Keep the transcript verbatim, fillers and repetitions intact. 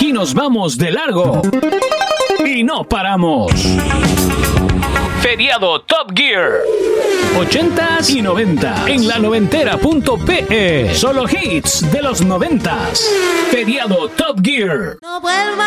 aquí nos vamos de largo y no paramos. Feriado Top Gear. ochentas y noventa en la noventera punto pe. Solo hits de los noventas. Feriado Top Gear. No vuelva.